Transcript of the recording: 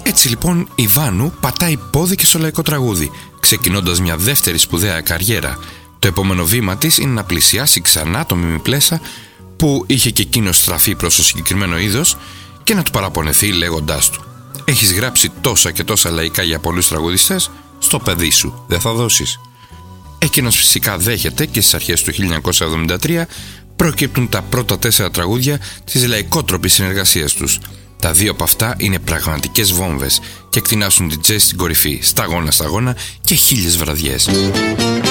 Έτσι λοιπόν η Βάνου πατάει πόδι και στο λαϊκό τραγούδι, ξεκινώντας μια δεύτερη σπουδαία καριέρα. Το επόμενο βήμα της είναι να πλησιάσει ξανά το Μίμη Πλέσα, που είχε και εκείνος στραφεί προς το συγκεκριμένο είδος, και να του παραπονεθεί λέγοντάς του: «Έχεις γράψει τόσα και τόσα λαϊκά για πολλούς τραγουδιστές, στο παιδί σου δεν θα δώσεις?» Εκείνος φυσικά δέχεται και στις αρχές του 1973 προκύπτουν τα πρώτα 4 τραγούδια της λαϊκότροπης συνεργασίας τους. Τα 2 από αυτά είναι πραγματικές βόμβες και εκτινάσουν την jazz στην κορυφή, σταγόνα σταγόνα και 1000 βραδιές.